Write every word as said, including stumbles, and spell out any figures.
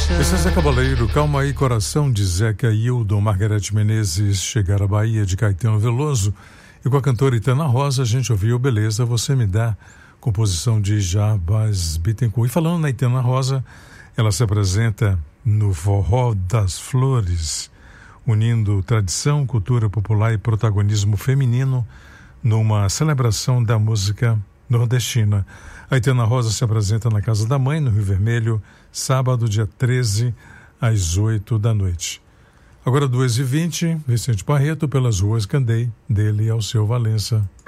Esse é Zé Cabaleiro, Calma Aí Coração, de Zeca Hildon, Margarete Menezes, Chegar à Bahia, de Caetano Veloso. E com a cantora Itana Rosa, a gente ouviu Beleza, Você Me Dá, composição de Jarbas Bittencourt. E falando na Itana Rosa, ela se apresenta no Forró das Flores, unindo tradição, cultura popular e protagonismo feminino numa celebração da música nordestina. A Itana Rosa se apresenta na Casa da Mãe, no Rio Vermelho, sábado, dia treze, às oito da noite. Agora, duas e vinte, Vicente Barreto, pelas ruas Candei, dele ao seu Valença.